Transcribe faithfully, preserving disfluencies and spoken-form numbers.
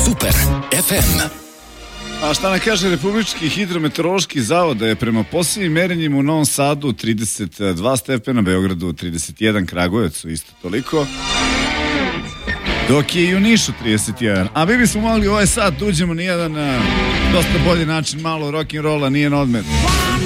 Super ef em. A šta nam kaže Republički hidrometeorološki zavod da je prema posljednjim merenjima u Novom Sadu trideset dva stepena, Beogradu trideset jedan, Kragujevcu isto toliko, dok je i u Nišu trideset jedan. A mi bismo mogli u ovaj sat uđemo na jedan dosta bolji način, malo rock'n'rolla, nije na odmet.